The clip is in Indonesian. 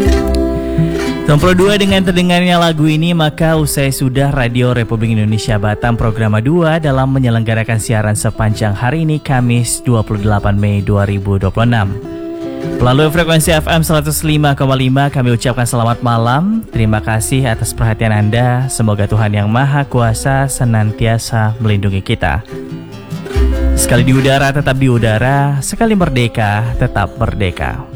Nomor 2 dengan terdengarnya lagu ini maka usai sudah Radio Republik Indonesia Batam Programa 2 dalam menyelenggarakan siaran sepanjang hari ini Kamis 28 Mei 2026. Melalui frekuensi FM 105,5 kami ucapkan selamat malam. Terima kasih atas perhatian Anda. Semoga Tuhan Yang Maha Kuasa senantiasa melindungi kita. Sekali di udara tetap di udara, sekali merdeka tetap merdeka.